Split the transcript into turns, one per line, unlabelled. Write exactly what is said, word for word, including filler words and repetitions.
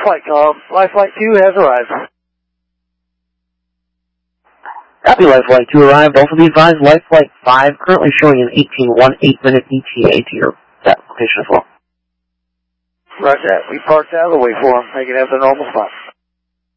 Flight, uh, Life Flight two has arrived.
Copy, Life Flight two arrived. Also be advised, Life Flight five currently showing an eighteen eighteen minute E T A to your location as well.
Roger that. We parked out of the way for them. They can have their normal spot.